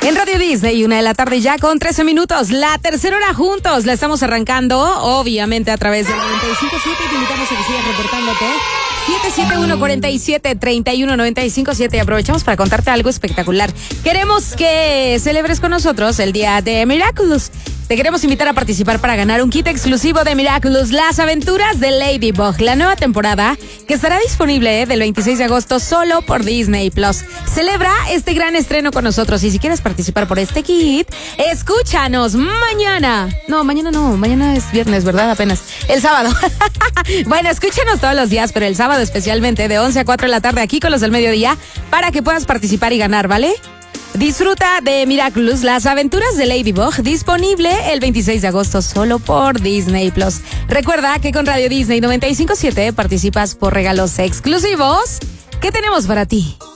En Radio Disney, 1:00 ya con 13 minutos. La tercera hora juntos. La estamos arrancando, obviamente, a través del 95.7. Te invitamos a que sigas reportándote. 771-47-31-95.7. Y aprovechamos para contarte algo espectacular. Queremos que celebres con nosotros el día de Miraculous. Te queremos invitar a participar para ganar un kit exclusivo de Miraculous, Las Aventuras de Ladybug, la nueva temporada que estará disponible del 26 de agosto solo por Disney Plus. Celebra este gran estreno con nosotros y si quieres participar por este kit, escúchanos mañana. No, mañana es viernes, ¿verdad? Apenas. El sábado. Bueno, escúchanos todos los días, pero el sábado especialmente de 11 a 4 de la tarde aquí con los del mediodía para que puedas participar y ganar, ¿vale? Disfruta de Miraculous, Las Aventuras de Ladybug, disponible el 26 de agosto solo por Disney Plus. Recuerda que con Radio Disney 95.7 participas por regalos exclusivos. ¿Qué tenemos para ti?